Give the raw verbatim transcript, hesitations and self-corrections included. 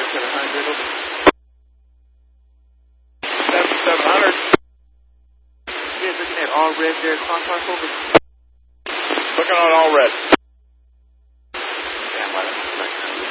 seven hundred, over. seven hundred. Yeah, looking at all red there, Contact, over. Looking on all red.